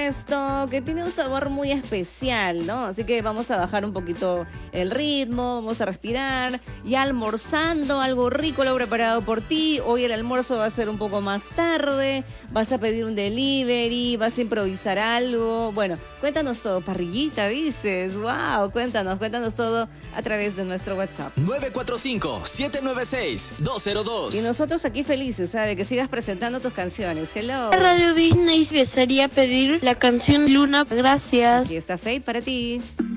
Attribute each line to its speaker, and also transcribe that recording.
Speaker 1: esto que tiene un sabor muy especial, ¿no? Así que vamos a bajar un poquito el ritmo, vamos a respirar. Ya almorzando, algo rico lo he preparado por ti. Hoy el almuerzo va a ser un poco más tarde. Vas a pedir un delivery, vas a improvisar algo. Bueno, cuéntanos todo. Parrillita, dices. Wow, cuéntanos todo a través de nuestro WhatsApp.
Speaker 2: 945-796-202.
Speaker 1: Y nosotros aquí felices, ¿sabes? De que sigas presentando tus canciones. Hello.
Speaker 3: Radio Disney desearía pedir la canción Luna. Gracias.
Speaker 1: Aquí está Fate para ti.